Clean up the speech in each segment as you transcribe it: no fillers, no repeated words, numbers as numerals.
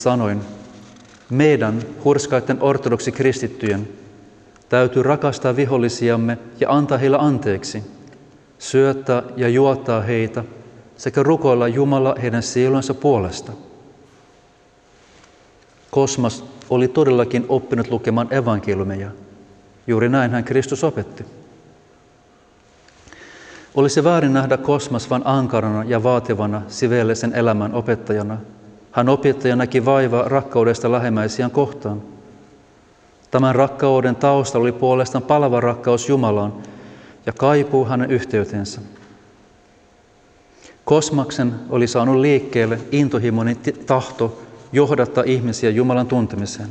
sanoin, meidän hurskaiden ortodoksikristittyjen täytyy rakastaa vihollisiamme ja antaa heille anteeksi, syöttää ja juottaa heitä sekä rukoilla Jumala heidän sielunsa puolesta. Kosmas oli todellakin oppinut lukemaan evankeliumeja. Juuri näin hän Kristus opetti. Olisi väärin nähdä Kosmas vain ankarana ja vaativana siveellisen elämän opettajana. Hän opettaja näki vaivaa rakkaudesta lähimmäisiään kohtaan. Tämän rakkauden taustalla oli puolestaan palava rakkaus Jumalaan ja kaipuu hänen yhteytensä. Kosmaksen oli saanut liikkeelle intohimoinen tahto johdattaa ihmisiä Jumalan tuntemiseen.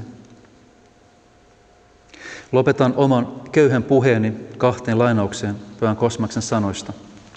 Lopetan oman köyhän puheeni 2 lainaukseen Pyhän Kosmaksen sanoista.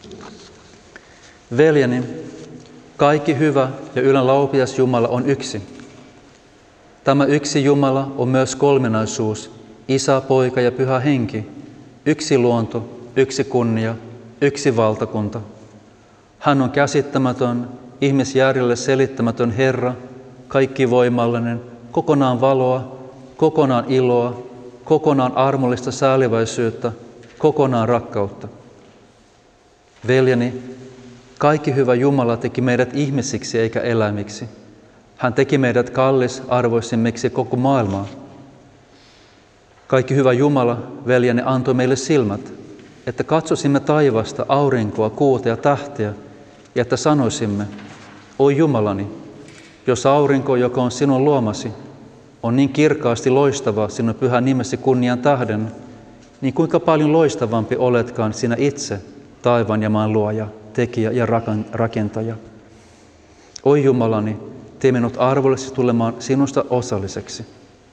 Veljeni, kaikki hyvä ja ylänlaupias Jumala on yksi. Tämä yksi Jumala on myös kolminaisuus, Isä, Poika ja Pyhä Henki, yksi luonto, yksi kunnia, yksi valtakunta. Hän on käsittämätön, ihmisjärjelle selittämätön Herra, kaikkivoimallinen, kokonaan valoa, kokonaan iloa, kokonaan armollista sääliväisyyttä, kokonaan rakkautta. Veljeni, kaikki hyvä Jumala teki meidät ihmisiksi eikä eläimiksi. Hän teki meidät kallisarvoisimmiksi koko maailmaa. Kaikki hyvä Jumala, veljeni, antoi meille silmät, että katsosimme taivasta, aurinkoa, kuuta ja tähtiä, ja että sanoisimme, oi Jumalani, jos aurinko, joka on sinun luomasi, on niin kirkkaasti loistava sinun pyhän nimesi kunnian tähden, niin kuinka paljon loistavampi oletkaan sinä itse, taivaan ja maan luoja, tekijä ja rakentaja. Oi Jumalani, tee minut arvolliseksi tulemaan sinusta osalliseksi.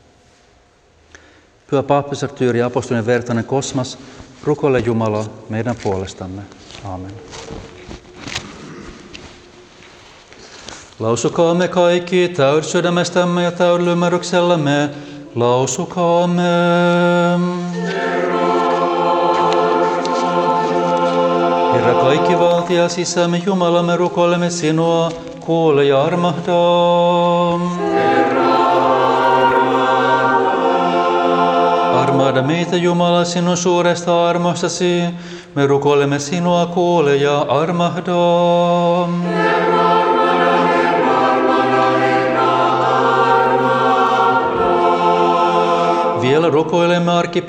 Pyhä paappisartyyri ja apostolinen vertainen Kosmas, rukoile Jumalaa meidän puolestamme. Aamen. Lausukaamme kaikki täydsydämestämme ja täydellä ymmärryksellämme. Lausukaamme. Herra kaikkivaltias Isämme Jumala, me rukoilemme sinua, kuule ja armahda. Armahda meitä Jumala sinun suuresta armostasi, me rukoilemme sinua, kuule ja armahda. Vielä rukoilemme arkkipiispa